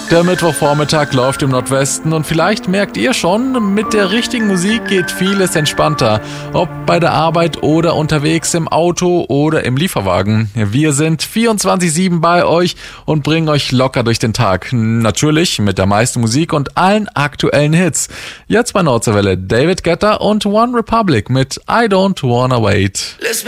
Der Mittwochvormittag läuft im Nordwesten und vielleicht merkt ihr schon, mit der richtigen Musik geht vieles entspannter. Ob bei der Arbeit oder unterwegs im Auto oder im Lieferwagen. Wir sind 24/7 bei euch und bringen euch locker durch den Tag. Natürlich mit der meisten Musik und allen aktuellen Hits. Jetzt bei Nordwelle David Guetta und One Republic mit I Don't Wanna Wait.